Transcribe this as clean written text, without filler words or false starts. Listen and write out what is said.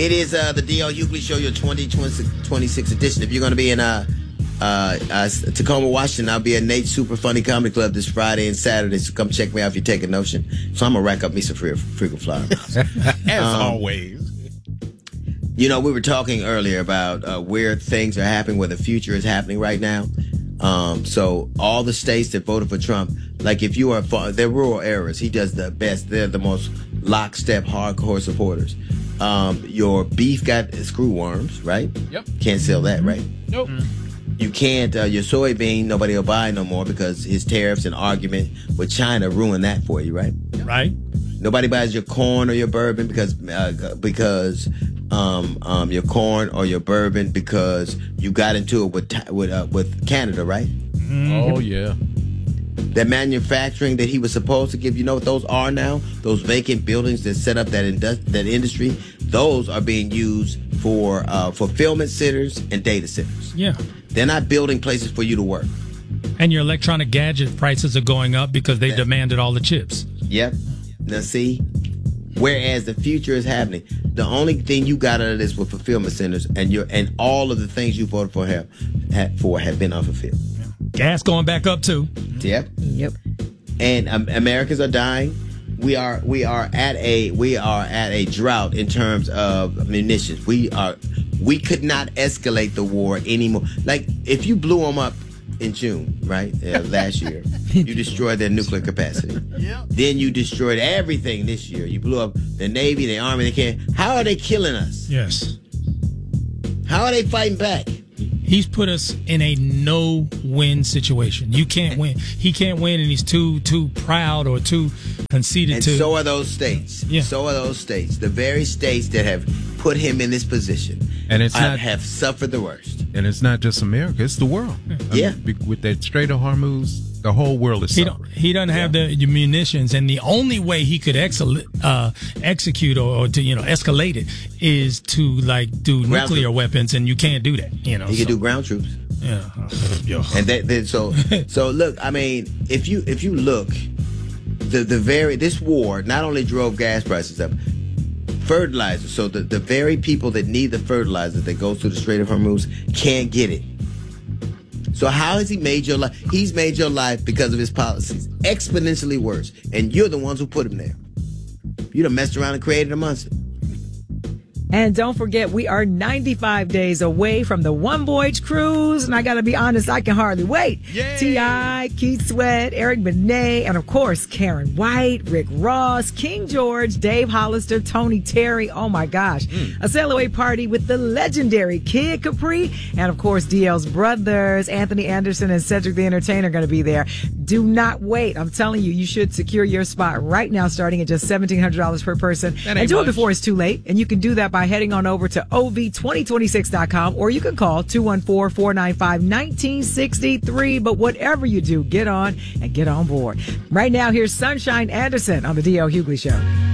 It is the D.L. Hughley Show, your 2026 edition. If you're going to be in Tacoma, Washington, I'll be at Nate's Super Funny Comedy Club this Friday and Saturday, so come check me out if you take a notion. So I'm going to rack up me some frequent flyer miles. As always. You know, we were talking earlier about where things are happening, where the future is happening right now. So all the states that voted for Trump, like if you are, they're rural areas, he does the best. They're the most lockstep, hardcore supporters. Your beef got screw worms, right? Yep. Can't sell that, right? Nope. You can't, your soybean, nobody will buy no more because his tariffs and argument with China ruined that for you, right? Right. Nobody buys your corn or your bourbon because your corn or your bourbon because you got into it with Canada, right? Oh, yeah. That manufacturing that he was supposed to give, you know what those are now? Those vacant buildings that set up that industry, those are being used for fulfillment centers and data centers. Yeah. They're not building places for you to work. And your electronic gadget prices are going up because they demanded all the chips. Yep. Now see, whereas the future is happening, the only thing you got out of this were fulfillment centers, and all of the things you voted for have been unfulfilled. Gas going back up too. Yep. And Americans are dying. We are at a drought in terms of munitions. We could not escalate the war anymore. Like if you blew them up in June, right, last year, you destroyed their nuclear capacity. Yep. Then you destroyed everything this year. You blew up the Navy, the Army. How are they killing us? Yes. How are they fighting back? He's put us in a no-win situation. You can't win. He can't win, and he's too proud or too conceited. And so are those states. Yeah. So are those states. The very states that have put him in this position and have suffered the worst. And it's not just America; it's the world. Yeah. With that Strait of Hormuz, the whole world is suffering. He doesn't have the munitions, and the only way he could execute or to escalate it is to do nuclear weapons, and you can't do that. He can do ground troops. Yeah. And so look. I mean, if you look, this war not only drove gas prices up. Fertilizer. So the very people that need the fertilizer that goes through the Strait of Hormuz can't get it. So how has he made your life? He's made your life because of his policies exponentially worse. And you're the ones who put him there. You done messed around and created a monster. And don't forget, we are 95 days away from the One Voyage Cruise. And I got to be honest, I can hardly wait. Yay. T.I., Keith Sweat, Eric Benet, and of course, Karen White, Rick Ross, King George, Dave Hollister, Tony Terry. Oh my gosh. A sail away party with the legendary Kid Capri. And of course, DL's brothers, Anthony Anderson and Cedric the Entertainer, are going to be there. Do not wait. I'm telling you, you should secure your spot right now, starting at just $1,700 per person. And do it before it's too late. And you can do that by heading on over to ov2026.com, or you can call 214-495-1963. But whatever you do, get on and get on board. Right now, here's Sunshine Anderson on the D.L. Hughley Show.